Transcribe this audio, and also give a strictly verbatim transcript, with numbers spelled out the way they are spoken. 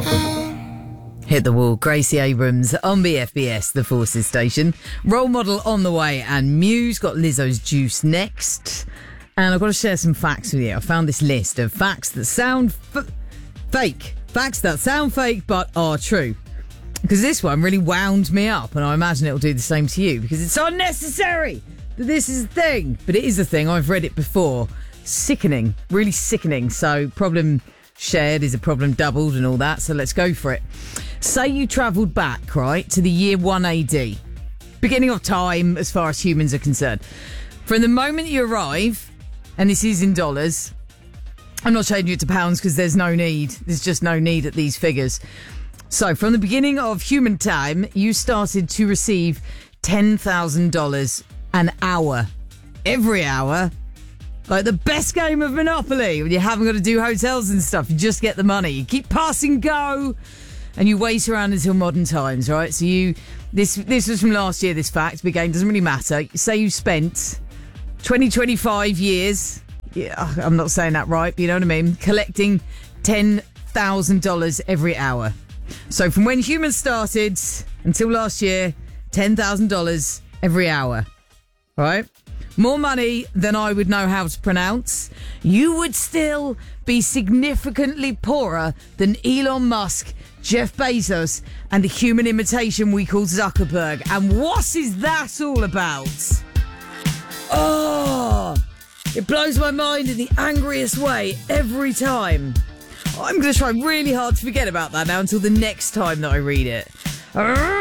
Hit the wall. Gracie Abrams on B F B S, the Forces station. Role Model on the way, and Muse got Lizzo's Juice next. And I've got to share some facts with you. I found this list of facts that sound f- fake. Facts that sound fake but are true. Because this one really wound me up, and I imagine it'll do the same to you, because it's unnecessary that this is a thing. But it is a thing. I've read it before. Sickening. Really sickening. So problem shared is a problem doubled and all that. So let's go for it. Say you travelled back, right, to the year one A D. Beginning of time as far as humans are concerned. From the moment you arrive, and this is in dollars, I'm not changing it to pounds because there's no need. There's just no need at these figures. So from the beginning of human time, you started to receive ten thousand dollars an hour. Every hour. Like the best game of Monopoly, when you haven't got to do hotels and stuff. You just get the money. You keep passing go, and you wait around until modern times, right? So you, this this was from last year, this fact. Big game, doesn't really matter. Say you spent twenty, twenty-five years, yeah, I'm not saying that right, but you know what I mean, collecting ten thousand dollars every hour. So from when humans started until last year, ten thousand dollars every hour, right? More money than I would know how to pronounce. You would still be significantly poorer than Elon Musk, Jeff Bezos, and the human imitation we call Zuckerberg. And what is that all about? Oh, it blows my mind in the angriest way every time. I'm going to try really hard to forget about that now until the next time that I read it.